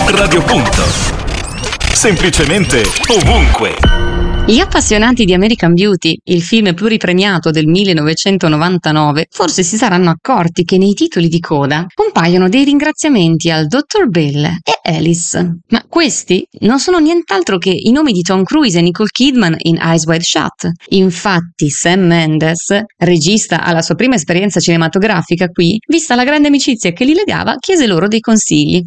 Radio Punto. Semplicemente ovunque. Gli appassionati di American Beauty, il film pluripremiato del 1999, forse si saranno accorti che nei titoli di coda compaiono dei ringraziamenti al Dr. Bill e Alice. Ma questi non sono nient'altro che i nomi di Tom Cruise e Nicole Kidman in Eyes Wide Shut. Infatti Sam Mendes, regista alla sua prima esperienza cinematografica qui, vista la grande amicizia che li legava, chiese loro dei consigli.